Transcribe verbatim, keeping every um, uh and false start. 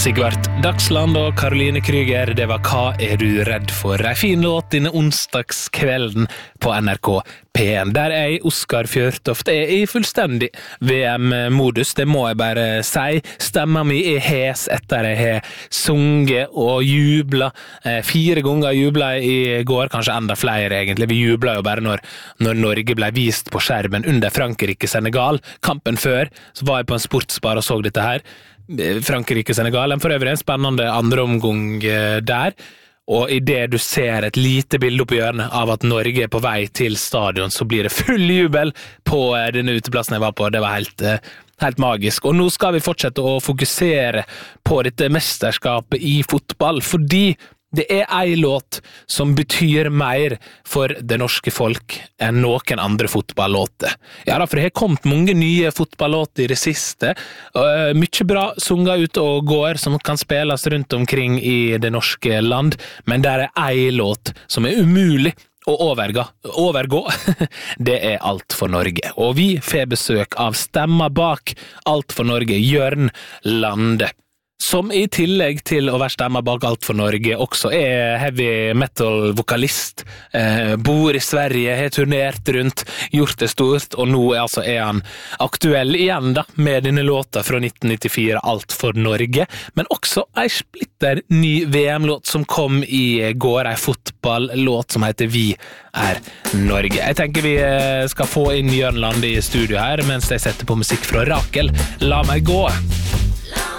Sigvart Dagsland og Caroline Kryger, det var Hva er du redd for? En fin låt denne onsdagskvelden på N R K P en, der jeg, Oskar Fjørtoft, er i fullstendig V M-modus, det må jeg bare si. Stemmer mi er hes etter jeg har sunget og jublet. Fire ganger jublet jeg i går, kanskje enda flere egentlig. Vi jublet jo bare når, når Norge ble vist på skjermen under Frankrike-Senegal. Kampen før, så var jeg på en sportsbar og så dette her. Frankrike-Senegal, en for øvrig en spennende andre omgang der, og i det du ser et lite bilde på hjørnet av at Norge er på vei til stadion, så blir det full jubel på denne uteplassen jeg var på. Det var helt, helt magisk, og nå skal vi fortsette å fokusere på dette mesterskapet i fotball, fordi det er en låt som betyr mer for det norske folk enn noen andre fotballåter. Ja, for det har kommet mange nye fotballåter i det siste. Uh, mye bra sunget ut og går som kan spilles rundt omkring i det norske land, men der er en låt som er umulig å overgå. overgå. Det er Alt for Norge. Og vi får besøk av stemma bak Alt for Norge, Jørn Lande, som i tillegg til å være stemma bak Alt for Norge også er heavy metal-vokalist, eh, bor i Sverige, har turnert rundt, gjort det stort, og nå er, altså, er han aktuell igjen da, med denne låta fra nitten nittifire, Alt for Norge, men også en splitter ny V M-låt som kom i går, en fotball-låt som heter Vi er Norge. Jeg tenker vi skal få inn Jørn Lande i studio her, mens jeg setter på musikk fra Rakel. La meg gå!